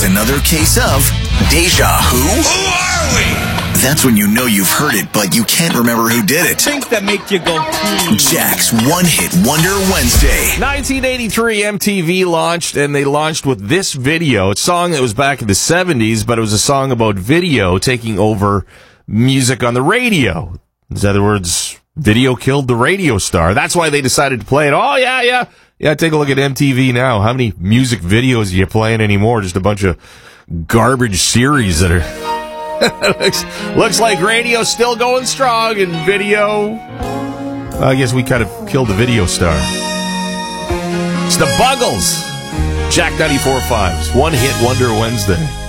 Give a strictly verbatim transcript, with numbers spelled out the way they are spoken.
It's another case of deja who? Who are we? That's when you know you've heard it, but you can't remember who did it. Things that make you go, hmm. Jack's One Hit Wonder Wednesday. nineteen eighty-three M T V launched, and they launched with this video. It's a song that was back in the seventies, but it was a song about video taking over music on the radio. In other words, video killed the radio star. That's why they decided to play it. Oh, yeah, yeah. Yeah, take a look at M T V now. How many music videos are you playing anymore? Just a bunch of garbage series that are... looks, looks like radio's still going strong, and video... I guess we kind of killed the video star. It's the Buggles. Jack ninety-four point five's One Hit Wonder Wednesday.